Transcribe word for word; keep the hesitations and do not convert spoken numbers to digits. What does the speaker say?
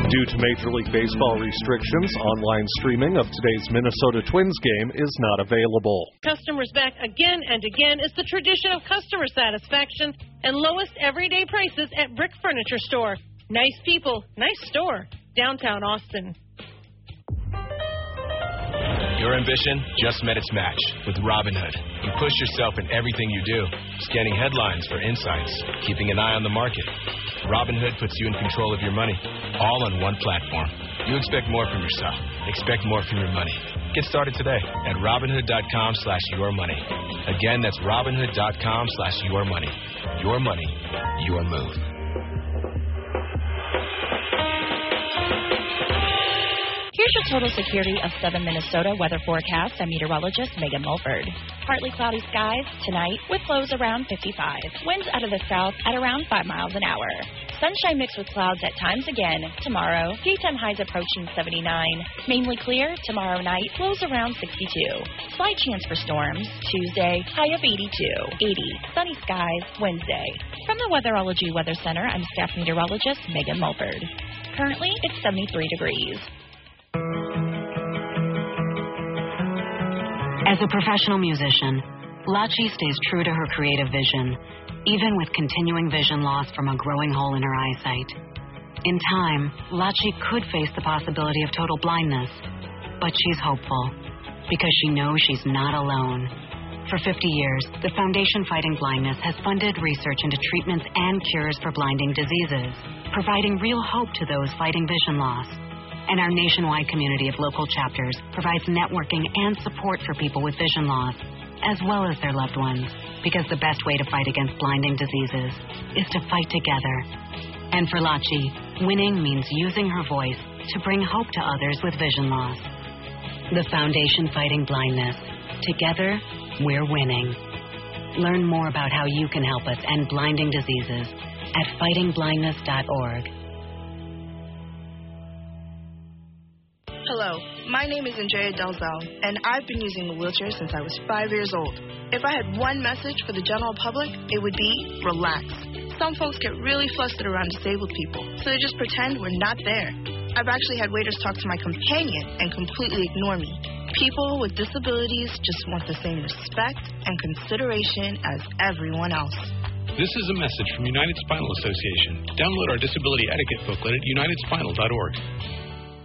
Due to Major League Baseball restrictions, online streaming of today's Minnesota Twins game is not available. Customers back again and again is the tradition of customer satisfaction and lowest everyday prices at Brick Furniture Store. Nice people, nice store, downtown Austin. Your ambition just met its match with Robinhood. You push yourself in everything you do, scanning headlines for insights, keeping an eye on the market. Robinhood puts you in control of your money, all on one platform. You expect more from yourself. Expect more from your money. Get started today at Robinhood.com slash your money. Again, that's Robinhood.com slash your money. Your money, your move. Here's your total security of Southern Minnesota weather forecast. I'm meteorologist Megan Mulford. Partly cloudy skies tonight with lows around fifty-five. Winds out of the south at around five miles an hour. Sunshine mixed with clouds at times again tomorrow. Daytime highs approaching seventy-nine. Mainly clear tomorrow night. Lows around sixty-two. Slight chance for storms. Tuesday, high of eighty-two. eighty. Sunny skies Wednesday. From the Weatherology Weather Center, I'm staff meteorologist Megan Mulford. Currently, it's seventy-three degrees. As a professional musician, Lachi stays true to her creative vision, even with continuing vision loss from a growing hole in her eyesight. In time, Lachi could face the possibility of total blindness, but she's hopeful because she knows she's not alone. For fifty years, the Foundation Fighting Blindness has funded research into treatments and cures for blinding diseases, providing real hope to those fighting vision loss. And our nationwide community of local chapters provides networking and support for people with vision loss, as well as their loved ones, because the best way to fight against blinding diseases is to fight together. And for Lachi, winning means using her voice to bring hope to others with vision loss. The Foundation Fighting Blindness. Together, we're winning. Learn more about how you can help us end blinding diseases at fighting blindness dot org. Hello, my name is Andrea Delzell, and I've been using a wheelchair since I was five years old. If I had one message for the general public, it would be relax. Some folks get really flustered around disabled people, so they just pretend we're not there. I've actually had waiters talk to my companion and completely ignore me. People with disabilities just want the same respect and consideration as everyone else. This is a message from United Spinal Association. Download our disability etiquette booklet at united spinal dot org.